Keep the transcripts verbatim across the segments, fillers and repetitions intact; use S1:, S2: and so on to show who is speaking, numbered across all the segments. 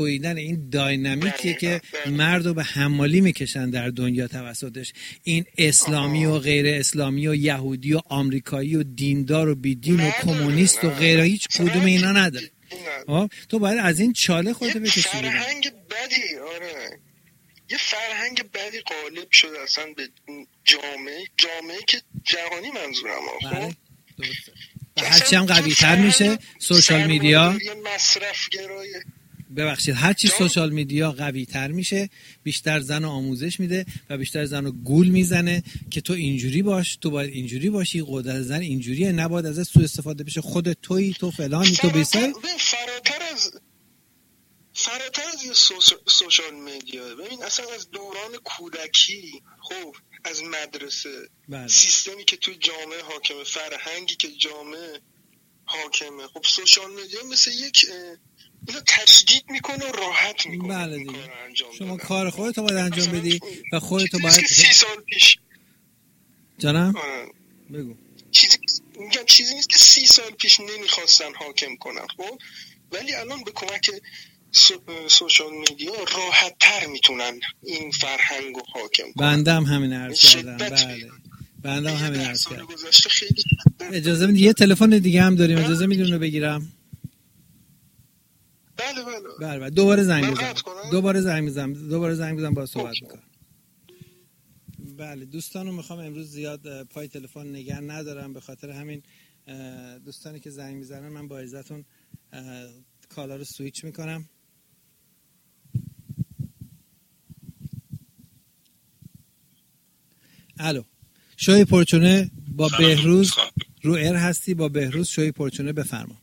S1: تویدن این داینامیکیه که مرد رو به حمالی میکشن در دنیا توسطش. این اسلامی و غیر اسلامی و یهودی و آمریکایی و دیندار و بیدین و کمونیست و غیره، هیچ کدوم اینا نداره. تو باید از این چاله خودت بکشی.
S2: فرهنگ بدی، آره یه فرهنگ بدی غالب شده اصلا به جامعه جامعه که جهانی منظورم.
S1: خب هرچی هم قوی تر میشه سوشال میدیا،
S2: مصرف گرای
S1: ببخشید هرچی سوشال میدیا قوی تر میشه، بیشتر زن آموزش میده و بیشتر زن رو گول میزنه که تو اینجوری باش، تو باید اینجوری باشی، قدرت زن اینجوریه، نباید ازش سوء استفاده بشه، خود تویی، تو فلانی، تو بیسای.
S2: فراتر از فراتر از یه سوشال میدیا، ببین اصلا از دوران کودکی، خب از مدرسه، بله. سیستمی که تو جامعه حاکمه، فرهنگی که جامعه حاکمه، خب سوشال میدیا مثل یک اینو تشدید میکنه و راحت میکنه.
S1: بله دیگه. شما کار خودتو باید انجام بدی و خودتو باید
S2: سی سال پیش
S1: جانم بگو
S2: چیزی میگم چیزی نیست که سی سال پیش نمیخواستن حاکم کنن، خب ولی الان به کمک سو، سوشال میدیا راحت تر میتونن این فرهنگ رو حاکم کنن.
S1: بنده هم همین عرض کردم. بله بنده هم همین عرض کردم. اجازه میدی یه تلفن دیگه هم داریم، اجازه میدی اونو بگیرم؟
S2: بله بله
S1: بله بله دوباره زنگ بزنم دوباره زنگ بزنم دوباره زنگ بزنم با صحبت میکنم. بله دوستانو میخوام امروز زیاد پای تلفن نگه ندارم، به خاطر همین دوستانی که زنگ میزنن من با عزتون کالا رو سویچ میکنم. الو شوی پرچونه با بهروز رو ایر هستی، با بهروز شوی پرچونه بفرما.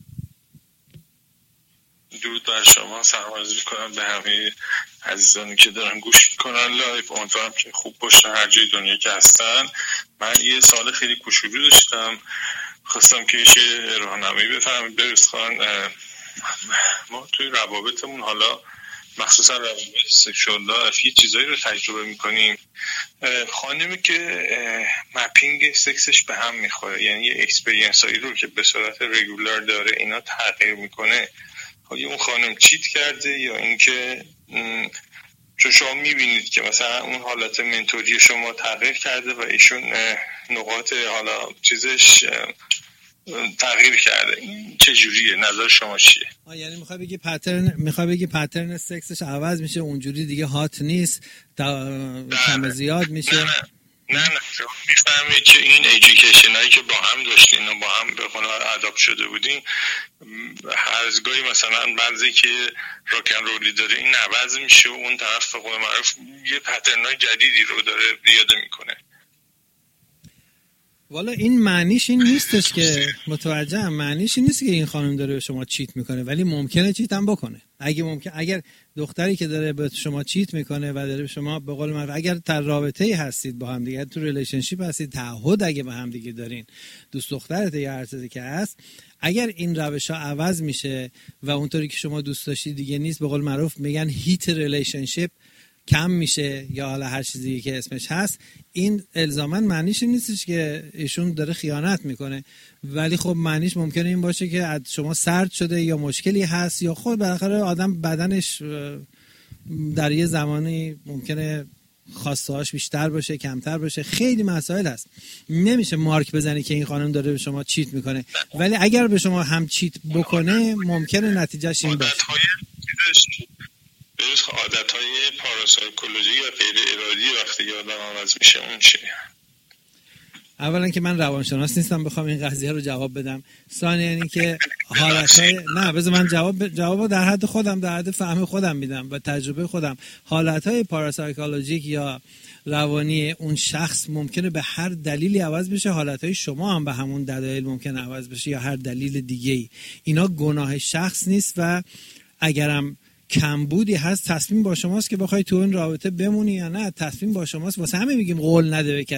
S3: درود بر شما، سلام عرض می‌کنم به همه عزیزانی که دارن گوش میکنن لایو. امیدوارم که خوب باشن هر جای دنیا که هستن. من یه سوال خیلی کوچولو داشتم، خواستم که یه راهنمایی بفرمایید بروز خان. ما توی روابطمون حالا مخصوصا روابط سکشوال لایف یه چیزایی رو تجربه میکنیم. خانمی که مپینگ سکسش به هم میخوره، یعنی یه اکسپریانس هایی رو که به صورت رگولار داره اینا تغییر میکنه. یا اون خانم چیت کرده یا اینکه چون شما میبینید که مثلا اون حالت منتوری شما تغییر کرده و ایشون نقاط حالا چیزش تغییر کرده. این چه جوریه؟ نظر شما چیه؟
S1: آه یعنی میخوای بگی پترن میخوای بگی پترن سکسش عوض میشه، اونجوری دیگه هات نیست، کم زیاد میشه؟
S3: نه نه نه نه شما میفهمید که این ایژوکیشن هایی که با هم داشتین و با هم به قول اداپت شده بودین، هر از گاهی مثلا بعضی که راکن رولی داره این عوض میشه و اون طرف به قول معروف یه پترنای جدیدی رو داره زیاده میکنه.
S1: والا این معنیش این نیستش که متوجهم، معنیش این نیست که این خانم داره به شما چیت میکنه، ولی ممکنه چیت هم بکنه. اگه ممکن اگر دختری که داره به شما چیت میکنه و داره به شما به قول معروف اگر در رابطه‌ای هستید با هم دیگه، تو ریلیشنشیپ هستید، تعهد اگه با هم دیگه دارین، دوست دخترت یا هر چیزی که هست، اگر این روش‌ها عوض میشه و اونطوری که شما دوست داشتید دیگه نیست، به قول معروف میگن هیت ریلیشنشیپ کم میشه یا حالا هر چیزی که اسمش هست، این الزاماً معنیش این نیستش که ایشون داره خیانت میکنه، ولی خب معنیش ممکنه این باشه که از شما سرد شده یا مشکلی هست یا خود بالاخره آدم بدنش در یه زمانی ممکنه خواسته‌هاش بیشتر باشه کمتر باشه، خیلی مسائل هست. نمیشه مارک بزنی که این خانم داره به شما چیت میکنه، ولی اگر به شما هم چیت بکنه ممکنه نتیجهش این باشه.
S3: بروز عادتهای پاراسایکولوژی یا غیر ارادی وقتی یادم عوض میشه اون چیه؟
S1: اولا که من روانشناس نیستم بخوام این قضیه رو جواب بدم. ثانیاً یعنی که حالتهای نه بذار من جواب جوابو در حد خودم در حد فهم خودم میدم و تجربه خودم. حالتهای پاراسایکولوژیک یا روانی اون شخص ممکنه به هر دلیلی عوض بشه، حالتهای شما هم به همون دلایل ممکنه عوض بشه یا هر دلیل دیگه‌ای. اینا گناه شخص نیست و اگرم کمبودی هست تصمیم با شماست که بخوای تو این رابطه بمونی یا نه. تصمیم با شماست، واسه همه میگیم قول نده به کسی.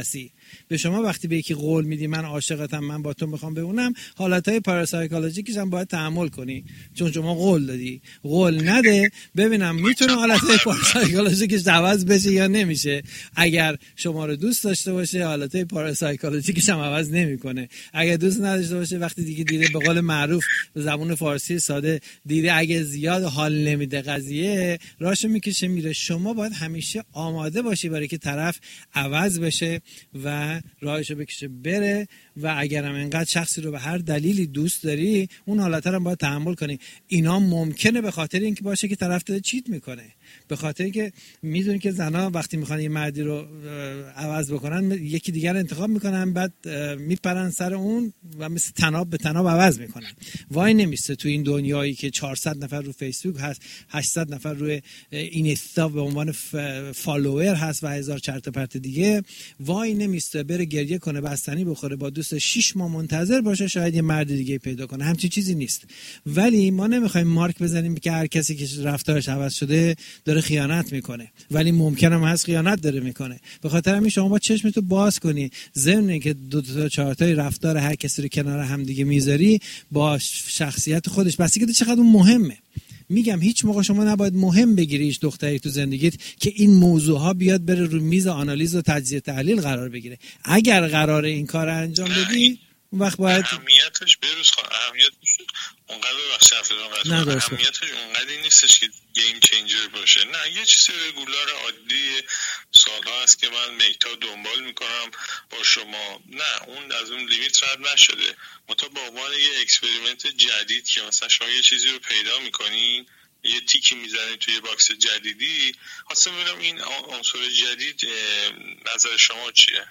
S1: به شما وقتی به یکی قول میدی من عاشقتم، من با تو میخوام بمونم، حالتهای پاراسایکولوژیکش هم باید تحمل کنی، چون شما قول دادی. قول نده ببینم میتونه حالتهای پاراسایکولوژیکش عوض بشه یا نمیشه. اگر شما رو دوست داشته باشه حالتهای پاراسایکولوژیکش هم عوض نمیکنه. اگر دوست نداشته باشه وقتی دیگه دیده به قول معروف به زبون فارسی ساده دیده اگه زیاد حال نمیده قضیه راشو میکشه میره. شما باید همیشه آماده باشی برای که طرف عوض بشه و راهشو بکشه بره، و اگرم انقدر شخصی رو به هر دلیلی دوست داری اون حالت رو باید تحمل کنی. اینا ممکنه به خاطر اینکه باشه که طرف داره چیت میکنه، به خاطر اینکه میدونی که زنا وقتی میخوان یه مردی رو عوض بکنن یکی دیگر انتخاب میکنن، بعد میپرن سر اون و مثل تناب به تناب عوض میکنن. وای نمیسته تو این دنیایی که چهارصد نفر رو فیسبوک هست، هشتصد نفر روی اینستا به عنوان فالوور هست و هزار چرت و پرت دیگه، وای نمیسته بره گریه کنه، بستنی بخوره، با دوست شش ماه منتظر باشه شاید یه مرد دیگه پیدا کنه. همچین چیزی نیست. ولی ما نمیخوایم مارک بزنیم که هر کسی که رفتارش عوض شده داره خیانت میکنه، ولی ممکنه هم هست خیانت داره میکنه. به خاطر همین شما با چشمتو باز کنی، ضمن اینکه دو تا چهار تا رفتار هر کسی رو کنار هم دیگه میذاری با شخصیت خودش، بس که چقدر اون مهمه. میگم هیچ موقع شما نباید مهم بگیری هیچ دختری تو زندگیت که این موضوع ها بیاد بره رو میز آنالیز و تجزیه تحلیل قرار بگیره. اگر قراره این کار انجام بدی اون وقت باید
S3: اهمیتش بروز خواهد اهمیتش اونقدر بخش افرادان اهمیتش اونقدر نیستش که گیم چینجر باشه. نه، یه چیز رگولار عادی سالها هست که من میتا دنبال میکنم با شما. نه، اون از اون لیمیت رد نشده. متا به عنوان یه اکسپریمنت جدید که مثلا شما یه چیزی رو پیدا میکنین، یه تیکی میزنید توی باکس جدیدی، خواستم ببینم این عنصر جدید نظر شما چیه؟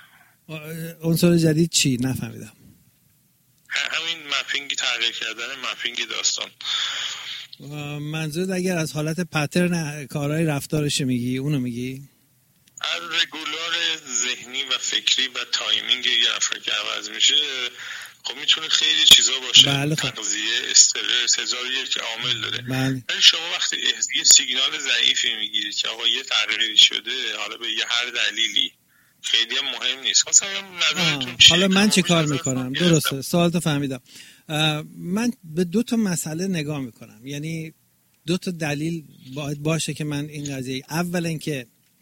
S1: عنصر جدید چی؟ نفهمیدم.
S3: همین مپینگ، تغییر کردن مپینگ داستان.
S1: منظورت اگر از حالت پترن کارهای رفتارش میگی اونو میگی؟
S3: از رگولار ذهنی و فکری و تایمینگ یه نفر که عوض میشه خب میتونه خیلی چیزا باشه.
S1: بله خب.
S3: تغذیه، استرس، هزار یک عامل داره.
S1: بله.
S3: ولی شما وقتی یه سیگنال ضعیفی میگیرید که آقا یه تغییری شده، حالا به یه هر دلیلی، خیلی هم مهم نیست. مثلا نظرتون چیه؟
S1: حالا من چی کار میکنم؟ درسته، سوالتو فهمیدم. من به دو تا مسئله نگاه میکنم، یعنی دو تا دلیل باید باشه که من این قضیه، اول اینکه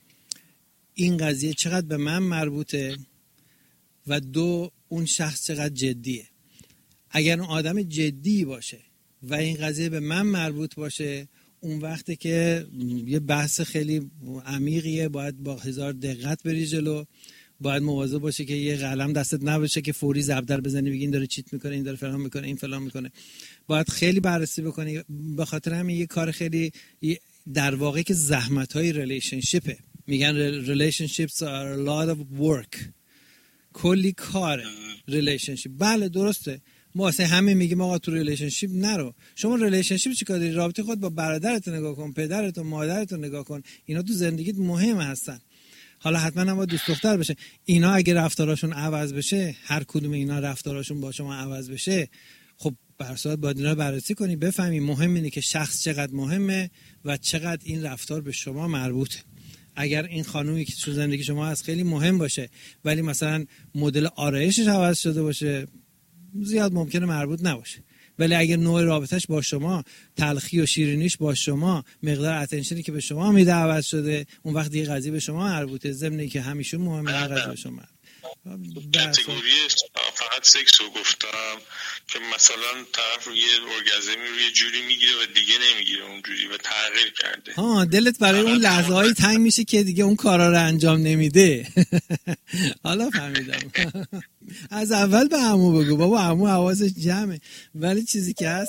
S1: این قضیه چقدر به من مربوطه و دو اون شخص چقدر جدیه. اگر اون آدم جدی باشه و این قضیه به من مربوط باشه اون وقته که یه بحث خیلی عمیقیه، باید با هزار دقت بری جلو، باید مواظب باشه که یه قلم دستت نباشه که فوری زبدر بزنی بگی این داره چیت میکنه، این داره فلان میکنه، این فلان میکنه. باید خیلی بررسی بکنی. به خاطر همین یه کار خیلی در واقع که زحمت‌های ریلیشنشیپه. میگن relationships are a lot of work. کلی کاره ریلیشنشیپ. بله درسته. ما واسه همه میگیم آقا تو ریلیشنشیپ نرو. شما ریلیشنشیپ چیکار داری؟ رابطه خود با برادرت نگاه کن، پدرت و مادرت نگاه کن. اینا تو زندگیت مهم هستن. حالا حتما هم باید دوست دختر بشه. اینا اگه رفتاراشون عوض بشه، هر کدوم اینا رفتاراشون با شما عوض بشه، خب برسات باید اینا رو بررسی کنی، بفهمی. مهم اینه که شخص چقدر مهمه و چقدر این رفتار به شما مربوطه. اگر این خانومی که تو زندگی شما هست خیلی مهم باشه ولی مثلا مدل آرایشش عوض شده باشه، زیاد ممکنه مربوط نباشه. ولی اگر نوع رابطش با شما، تلخی و شیرینیش با شما، مقدار اتنشنی که به شما میده عوض شده، اون وقت دیگه قضیه به شما مربوطه. ضمن که همیشه مهمه هر قضیه به شما.
S3: کاتگوری فقط سکس رو گفتم که مثلا طرف روی ارگازمی روی جوری میگیره و دیگه نمیگیره اونجوری و تغییر کرده.
S1: ها دلت برای اون لحظه های تنگ میشه که دیگه اون کارا رو انجام نمیده. حالا فهمیدم. از اول به عمو بگو بابا، عمو حواسش جمعه. ولی چیزی که هست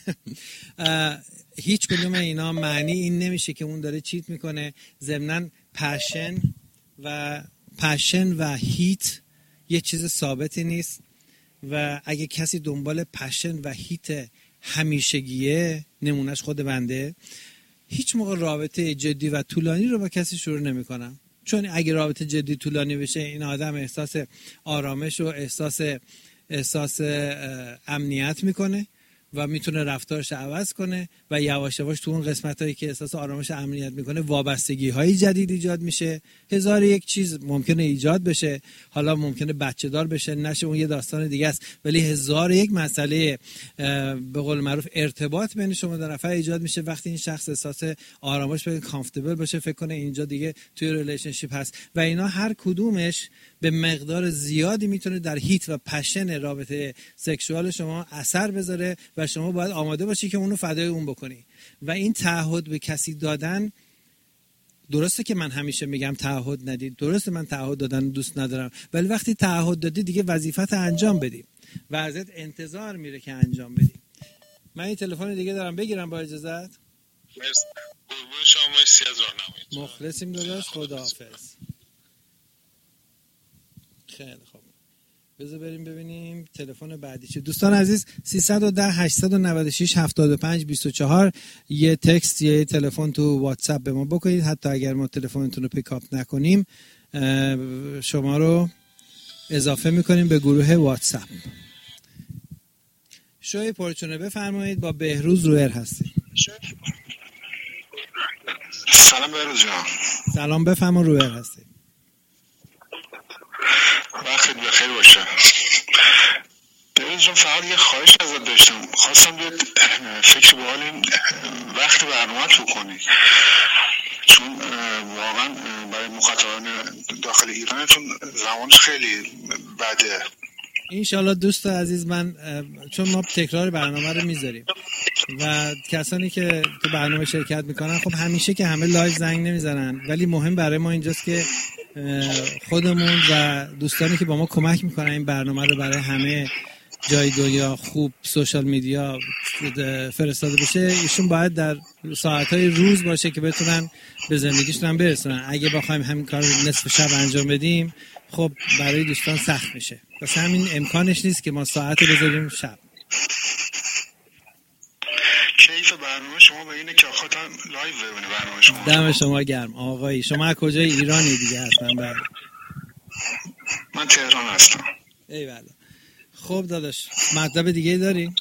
S1: هیچ کدوم اینا معنی این نمیشه که اون داره چیت میکنه. ضمناً پشن و پشن و هیت یه چیز ثابتی نیست و اگه کسی دنبال پشن و هیت همیشگیه، نمونهش خود بنده، هیچ موقع رابطه جدی و طولانی رو با کسی شروع نمی کنم. چون اگه رابطه جدی طولانی بشه این آدم احساس آرامش و احساس احساس امنیت میکنه و میتونه رفتارش عوض کنه و یواش یواش تو اون قسمتایی که احساس آرامش امنیت میکنه وابستگی های جدید ایجاد میشه. هزار یک چیز ممکنه ایجاد بشه، حالا ممکنه بچه دار بشه نشه، اون یه داستان دیگه است، ولی هزار یک مسئله به قول معروف ارتباط بین شما دو نفر ایجاد میشه وقتی این شخص احساس آرامش بده، کامفتبل باشه، فکر کنه اینجا دیگه توی ریلیشنشیپ هست و اینا هر کدومش به مقدار زیادی میتونه در هیت و پشن رابطه سکشوال شما اثر بذاره و شما باید آماده باشی که اونو فدای اون بکنی. و این تعهد به کسی دادن، درسته که من همیشه میگم تعهد ندید، درسته من تعهد دادن دوست ندارم، ولی وقتی تعهد دادی دیگه وظیفت انجام بدی و ازت انتظار میره که انجام بدی. من این تلفن دیگه دارم بگیرم با اجازت؟
S3: مرسی. قربون شما، مرسی از راهنمایی.
S1: مخلصیم داداش، خداحافظ. خیلی خوب، بذار بریم ببینیم تلفن بعدی چه. دوستان عزیز سیصد و ده هشتصد و نود و شش هفتاد و پنج بیست و چهار یه تکست یه تلفن تو واتساپ به ما بکنید، حتی اگر ما تلفنتون رو پیکاپ نکنیم شما رو اضافه میکنیم به گروه واتساپ. شوی پرچونه بفرمایید، با بهروز رویر هستی.
S4: سلام بهروز جان.
S1: سلام، بفرما رویر هستی.
S4: وقتت بخیر باشه. بهروز جان فقط یه خواهش ازت داشتم، خواستم یه فکر به حال این وقت برنامه تو کنی، چون واقعا برای مخاطبان داخل ایرانتون زمانش خیلی بده.
S1: انشالله دوست عزیز، من چون ما تکرار برنامه رو میذاریم و کسانی که تو برنامه شرکت میکنن خب همیشه که همه لایو زنگ نمیزنن، ولی مهم برای ما اینجاست که خودمون و دوستانی که با ما کمک میکنن این برنامه رو برای همه جای دنیا خوب سوشال میدیا فرستاده بشه، ایشون باید در ساعتهای روز باشه که بتونن به زندگیشون هم برسونن. اگه بخوایم همین کار نصف شب انجام بدیم خب برای دوستان سخت میشه، پس همین امکانش نیست که ما ساعت بذاریم شب.
S4: کیف برنامه شما به اینه که خودم لایو ببینه برنامه شما.
S1: دم شما گرم آقایی. شما از کجای ایرانی دیگه هستن؟ بله
S4: من تهران هستم.
S1: ایوالله. خب داداش مطلب دیگه داری؟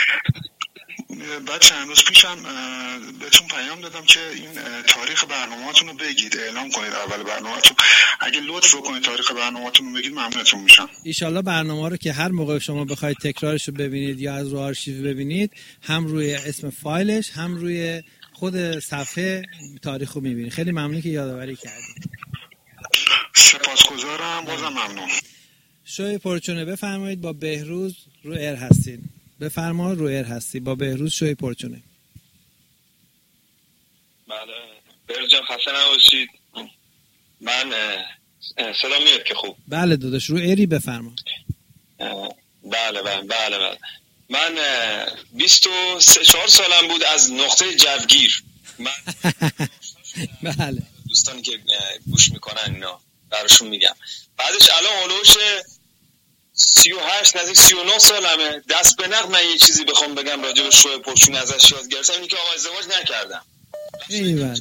S4: بعد چند روز پیشم بهتون پیام دادم که این تاریخ برنامه‌تون رو بگید، اعلام کنید اول برنامه‌تون. اگه لطف کنید تاریخ برنامه‌تون رو بگید ممنونتون میشم.
S1: ان شاءالله برنامه رو که هر موقع شما بخواید تکرارش رو ببینید یا از رو آرشیو ببینید، هم روی اسم فایلش هم روی خود صفحه تاریخ رو میبینید. خیلی ممنون که یادآوری کردید.
S4: سپاسگزارم، بازم ممنون.
S1: شوی پرچونه بفرمایید، با بهروز رو ایر هستین. بفرما، رو ایر هستی با بهروز شوی پرچونه.
S5: بله بهروز جان خسته نباشید. من صدا میاد که خوب؟
S1: بله داداش رو ایری، بفرما.
S5: بله بله بله بله من بیست و چهار سالم بود از نقطه جوگیر. من
S1: بله
S5: دوستانی که گوش میکنن اینا براشون میگم. بعدش الان اولوش سی و هشت نزدیک سی و نه سالمه. دست به نقد من یه چیزی بخوام بگم راجع به شوی پرچونه ازش یاد گرفتم اینی که آقا ازدواج نکردم.
S1: ایول.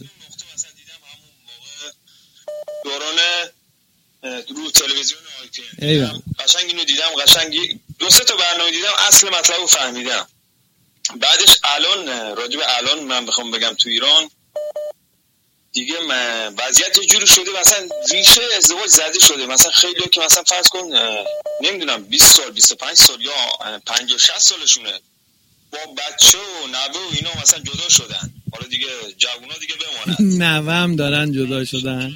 S5: دوران رو تلویزیون آی تی ام قشنگ اینو دیدم، قشنگ دو سه تا برنامه دیدم، اصل مطلب رو فهمیدم. بعدش الان راجع به الان من بخوام بگم تو ایران دیگه وضعیت یه جوری شده مثلا ریشه ازدواج زده شده. مثلا خیلی که مثلا فرض کن نمیدونم بیست سال بیست و پنج سال یا پنجاه شصت سالشونه با بچه و نوه و اینا مثلا جدا شدن. حالا دیگه جوونا دیگه بمونن،
S1: نوه هم دارن جدا شدن.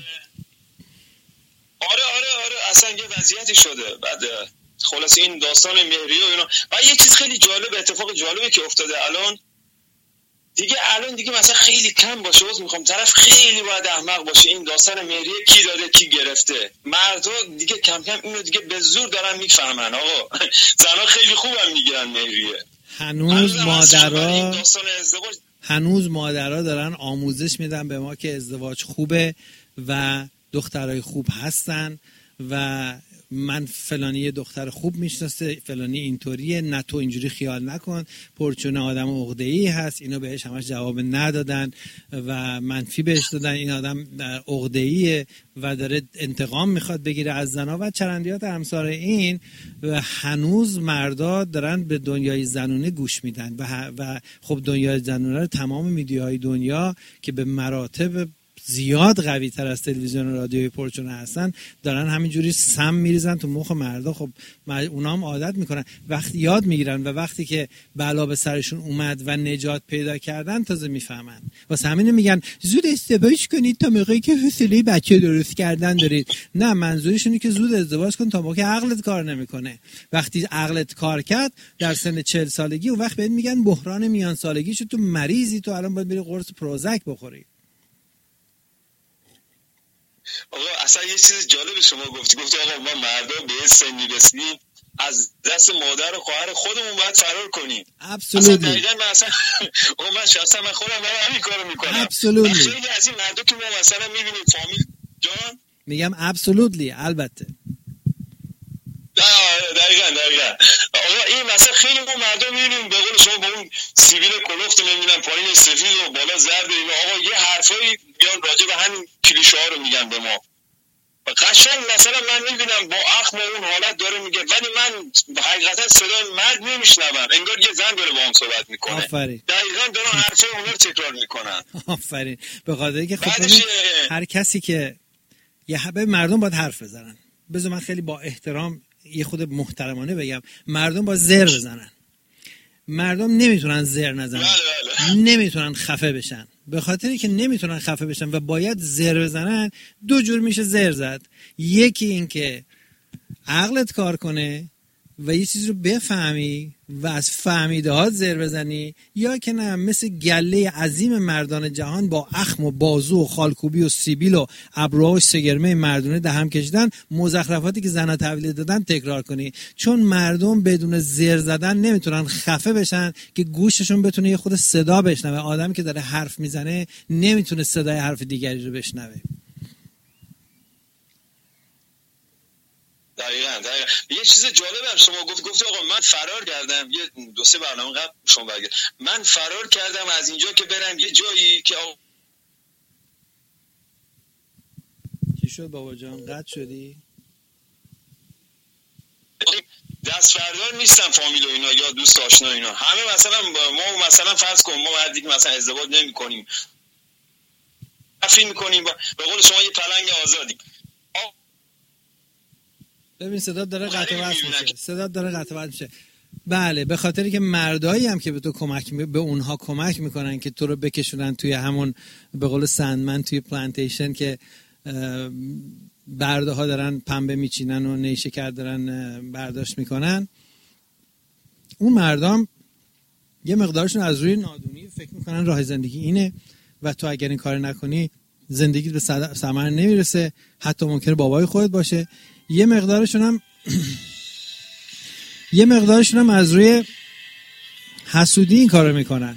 S5: آره آره آره اصلا یه وضعیتی شده. بعد خلاص این داستان مهریه و اینا. و یه چیز خیلی جالب، اتفاق جالبی که افتاده الان دیگه الان دیگه مثلا خیلی کم باشه، واسه میخوام طرف خیلی باید احمق باشه این داستان مهریه کی داده کی گرفته. مردا دیگه کم کم اینو دیگه به زور دارن میفهمن. آقا زنا خیلی خوبم میگیرن مهریه.
S1: هنوز مادرها هنوز مادرها دارن آموزش میدن به ما که ازدواج خوبه و دخترای خوب هستن و من فلانی دختر خوب میشناسه، فلانی اینطوریه، نه تو اینجوری خیال نکن، پرچون آدم عقده‌ای هست، اینو بهش همش جواب ندادن و منفی بهش دادن، این آدم عقده‌ایه و داره انتقام میخواد بگیره از زنا و چرندیات امثال این. و هنوز مردا دارن به دنیای زنونه گوش میدن و, و خب دنیای زنونه رو تمام میدیاهای دنیا که به مراتب زیاد قوی تر از تلویزیون و رادیوی پرچونه هستن دارن همینجوری سم میریزن تو مخ مردا. خب اونا هم عادت میکنن، وقتی یاد میگیرن و وقتی که بلا به سرشون اومد و نجات پیدا کردن تازه میفهمن. واسه همین میگن زود ازدواج کنید تا موقعی که حوصله بچه درست کردن دارید. نه، منظورشونه که زود ازدواج کن تا موقعی که عقلت کار نمیکنه. وقتی عقلت کار کرد در سن چهل سالگی اون وقت بهت میگن بحران میان سالگی شد، تو مریضی، تو الان باید بری قرص پروزک بخوری.
S5: آقا اصلا یه چیز جالب شما گفتی، گفتی آقا ما مردا به سن میرسیم از دست مادر و خواهر خودمون باید فرار کنیم.
S1: اصلا
S5: دقیقاً من اصلا آقا من شخصا من خودم دارم همین کارو میکنم. خیلی از این مردا که ما مثلا میبینیم فامیل جان
S1: میگم ابسولوتلی البته
S5: دقیقاً دقیقاً آقا این مثلا خیلی ما مردم میبینیم به قول شما با اون سیبیل کلفت نمیدونم پایین سفید و بالا زرد اینا، آقا یه حرفایی بیان راجع به همین کلیشه ها رو میگن به ما. قشنگ مثلا من میبینم با اخم اون حالت داره میگه ولی من حقیقتا صدای مرد نمیشنوم، انگار یه زن داره با هم صحبت میکنه.
S1: آفرین.
S5: دقیقاً دارن حرفای اونا رو تکرار میکنن.
S1: آفرین. به خاطر اینکه خب هر کسی که یه حبه مردم باید حرف بزنن. بذار من خیلی با احترام یه خود محترمانه بگم، مردم با زر بزنن. مردم نمیتونن زر نزنن، نمیتونن خفه بشن. به خاطری که نمیتونن خفه بشن و باید زر بزنن، دو جور میشه زر زد. یکی این که عقلت کار کنه و یه چیز رو بفهمی و از فهمیده ها زر بزنی، یا که نه مثل گله عظیم مردان جهان با اخم و بازو و خالکوبی و سیبیل و ابروها و سگرمه مردونه دهم کشیدن مزخرفاتی که زنها تحویل دادن تکرار کنی. چون مردم بدون زر زدن نمیتونن خفه بشن که گوششون بتونه یه خود صدا بشنوه. آدمی که داره حرف میزنه نمیتونه صدای حرف دیگری رو بشنوه.
S5: دقیقاً دقیقاً یه چیز جالبم شما گفت گفت آقا من فرار کردم، یه دو سه برنامه قبل شما برگرد، من فرار کردم از اینجا که برم یه جایی که آقا
S1: چی شد بابا جان؟ قطع شدی؟
S5: دست فردار نیستم فامیل و اینا یا دوست آشنا اینا، همه مثلا ما مثلا فرض کن ما بعد دیگه مثلا ازدواج نمی‌کنیم، افی می‌کنیم، به قول شما یه پلنگ آزادی.
S1: ببین صدا داره قطع و وصل میشه، صدا داره قطع و وصل میشه. بله، به خاطری که مردایی هم که به تو کمک می... به اونها کمک میکنن که تو رو بکشونن توی همون به قول سندمن توی پلانتیشن که برده ها دارن پنبه میچینن و نیشکر دارن برداشت میکنن، اون مردم یه مقدارشون از روی نادونی فکر میکنن راه زندگی اینه و تو اگر این کار نکنی زندگیت به ثمر نمیرسه، حتی ممکنه بابای خودت باشه. یه مقدارشون هم یه مقدارشون هم از روی حسودی این کارو میکنن.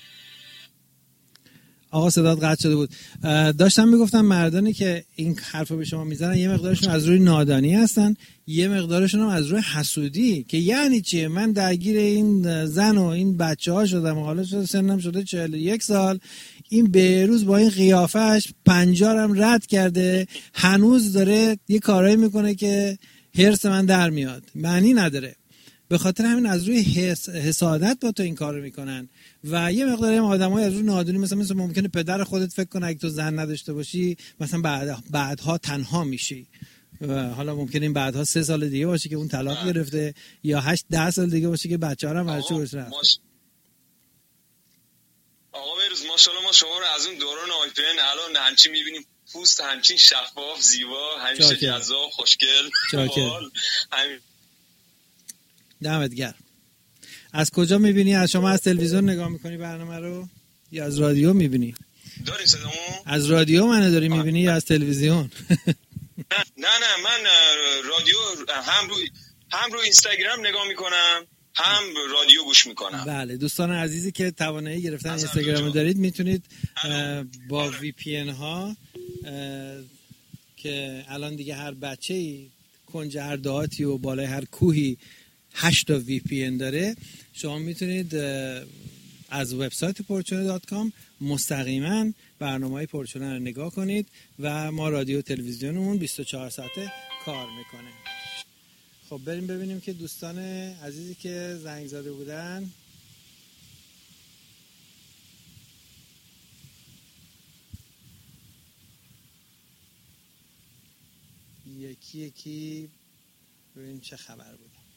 S1: آقا صدات قطع شده بود. داشتم میگفتم مردانی که این حرفو به شما میزنن یه مقدارشون از روی نادانی هستن، یه مقدارشون هم از روی حسودی که یعنی چیه من درگیر این زن و این بچه ها شدم، حالا شده سنم شده چهل و یک سال، این بهروز با این قیافش پنجارم رد کرده هنوز داره یه کارایی میکنه که هرس من در میاد، معنی نداره. به خاطر همین از روی حس، حسادت با تو این کار رو میکنن. و یه مقداری هم آدمای از روی نادونی مثلا مثلا ممکنه پدر خودت فکر کنه اگه تو زن نداشته باشی مثلا بعد بعدها تنها میشی، حالا ممکنه این بعدها سه سال دیگه باشه که اون طلاق گرفته یا هشت ده سال دیگه باشه که بچه‌ها هم ورچه باشه رفت.
S5: آقا بهروز ماشاءالله ما شما رو از اون دوران آیپن الان همچین میبینیم، پوست همچین شفاف زیبا، همیشه جذاب خوشگل. همین
S1: دمت گرم. از کجا میبینی؟ از شما از تلویزیون نگاه میکنی برنامه رو یا از رادیو میبینی؟
S5: داری صدامو؟
S1: از رادیو منو داری میبینی یا از تلویزیون؟
S5: نه نه من رادیو هم روی هم روی اینستاگرام نگاه میکنم هم رادیو گوش میکنم.
S1: بله دوستان عزیزی که توانایی گرفتن اینستاگرام دارید میتونید با وی پی ان ها که الان دیگه هر بچه‌ای کنج هر دهاتی و بالای هر کوهی هشت تا وی پی ان داره، شما میتونید از وبسایت پورچنو دات کام مستقیما برنامه‌های پورچنو رو نگاه کنید و ما رادیو تلویزیونمون بیست و چهار ساعته کار میکنه. خب بریم ببینیم که دوستان عزیزی که زنگ زده بودن یکی یکی ببینیم چه خبر بوده.